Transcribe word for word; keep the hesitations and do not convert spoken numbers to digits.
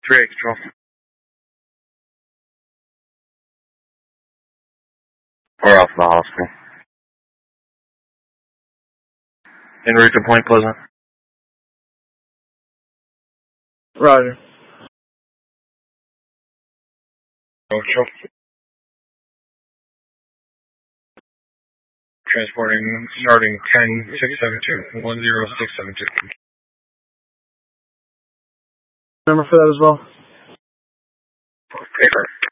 three eight control. Or off the hospital. En route to Point Pleasant. Roger. Control. Transporting, starting ten six seven two, one zero six seven two. Number for that as well? Paper.